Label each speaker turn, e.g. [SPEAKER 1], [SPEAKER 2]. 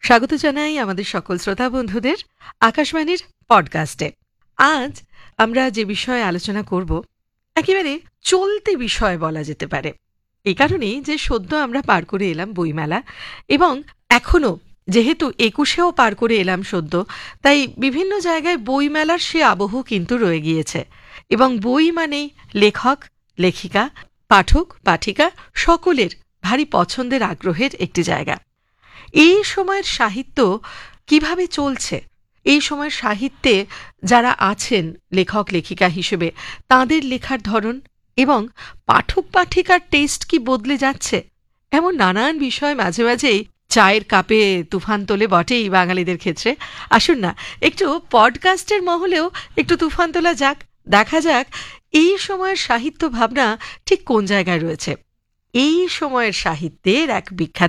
[SPEAKER 1] স্বাগত জানাই আমাদের সকল শ্রোতা বন্ধুদের আকাশবাণীর পডকাস্টে। আজ আমরা যে বিষয়ে আলোচনা করব একেবারে চলতি বিষয় বলা যেতে পারে। এই কারণেই যে সদ্য আমরা পার করে এলাম বইমেলা, এবং এখনও যেহেতু ২১-এও পার করে এলাম সদ্য, তাই বিভিন্ন জায়গায় বইমেলার সে আবহ কিন্তু রয়ে গিয়েছে। এবং বই মানেই লেখক, লেখিকা, পাঠক, পাঠিকা সকলের ভারী পছন্দের আগ্রহের একটি জায়গা। এই সময়ের সাহিত্য কিভাবে চলছে, এই সময়ের সাহিত্যে যারা আছেন লেখক লেখিকা হিসেবে, তাদের লেখার ধরন এবং পাঠক পাঠিকার টেস্ট কি বদলে যাচ্ছে, এমন নানান বিষয় মাঝে মাঝেই চায়ের কাপে তুফান তোলে বটেই বাঙালিদের ক্ষেত্রে। আসুন না, একটু পডকাস্টের মহলেও একটু তুফান তোলা যাক, দেখা যাক এই সময়ের সাহিত্য ভাবনা ঠিক কোন জায়গায় রয়েছে। এই সময়ের সাহিত্যের এক বিখ্যাত